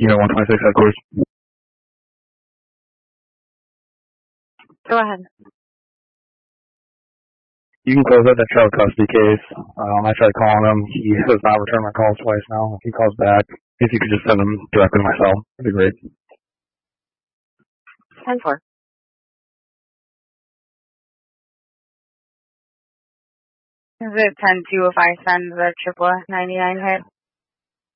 Unit 126 headquarters. Go ahead. You can close out that child custody case. I tried calling him. He has not returned my calls twice now. If he calls back, if you could just send him directly to my cell, that'd be great. 10-4. Is it 10-2 if I send the 99 hit?